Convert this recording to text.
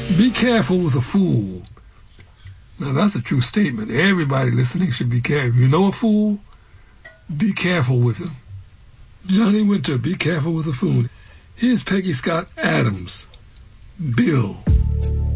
Be careful with a fool. Now that's a true statement. Everybody listening should be careful. If you know a fool, be careful with him. Johnny Winter, be careful with a fool. Here's Peggy Scott Adams, Bill.